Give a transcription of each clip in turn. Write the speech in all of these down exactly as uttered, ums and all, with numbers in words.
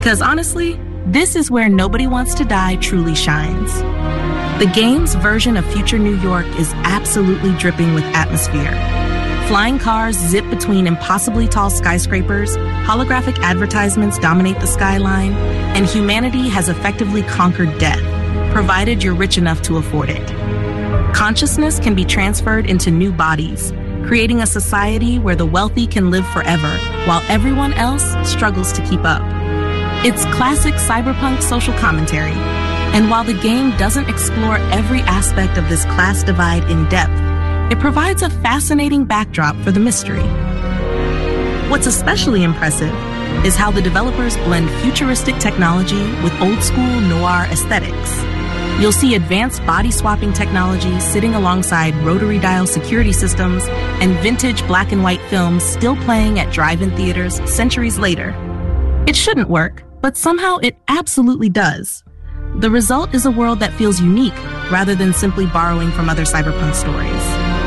Because honestly, this is where Nobody Wants to Die truly shines. The game's version of future New York is absolutely dripping with atmosphere. Flying cars zip between impossibly tall skyscrapers, holographic advertisements dominate the skyline, and humanity has effectively conquered death, provided you're rich enough to afford it. Consciousness can be transferred into new bodies, creating a society where the wealthy can live forever, while everyone else struggles to keep up. It's classic cyberpunk social commentary, and while the game doesn't explore every aspect of this class divide in depth, it provides a fascinating backdrop for the mystery. What's especially impressive is how the developers blend futuristic technology with old-school noir aesthetics. You'll see advanced body-swapping technology sitting alongside rotary dial security systems and vintage black and white films still playing at drive-in theaters centuries later. It shouldn't work, but somehow it absolutely does. The result is a world that feels unique rather than simply borrowing from other cyberpunk stories.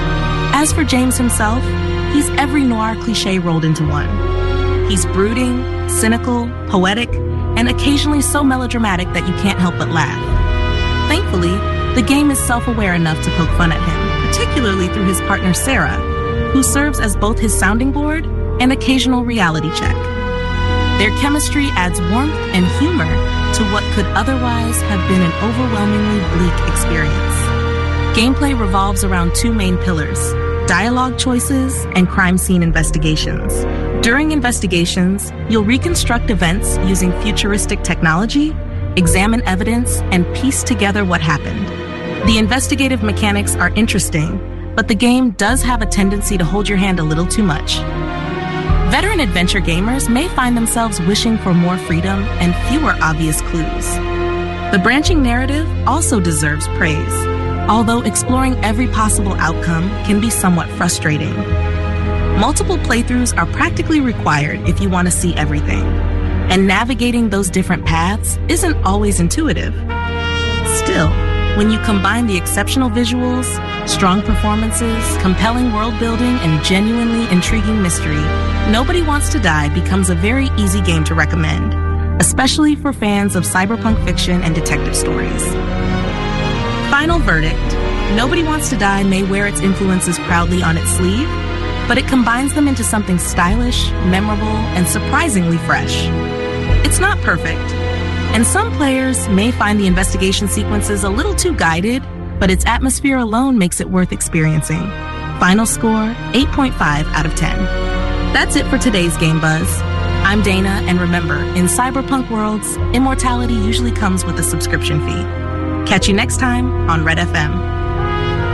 As for James himself, he's every noir cliché rolled into one. He's brooding, cynical, poetic, and occasionally so melodramatic that you can't help but laugh. Thankfully, the game is self-aware enough to poke fun at him, particularly through his partner Sarah, who serves as both his sounding board and occasional reality check. Their chemistry adds warmth and humor to what could otherwise have been an overwhelmingly bleak experience. Gameplay revolves around two main pillars: dialogue choices and crime scene investigations. During investigations, you'll reconstruct events using futuristic technology, examine evidence, and piece together what happened. The investigative mechanics are interesting, but the game does have a tendency to hold your hand a little too much. Veteran adventure gamers may find themselves wishing for more freedom and fewer obvious clues. The branching narrative also deserves praise, although exploring every possible outcome can be somewhat frustrating. Multiple playthroughs are practically required if you want to see everything, and navigating those different paths isn't always intuitive. Still, when you combine the exceptional visuals, strong performances, compelling world building, and genuinely intriguing mystery, Nobody Wants to Die becomes a very easy game to recommend, especially for fans of cyberpunk fiction and detective stories. Final verdict: Nobody Wants to Die may wear its influences proudly on its sleeve, but it combines them into something stylish, memorable, and surprisingly fresh. It's not perfect, and some players may find the investigation sequences a little too guided, but its atmosphere alone makes it worth experiencing. Final score, eight point five out of ten. That's it for today's Game Buzz. I'm Dana, and remember, in cyberpunk worlds, immortality usually comes with a subscription fee. Catch you next time on Red F M.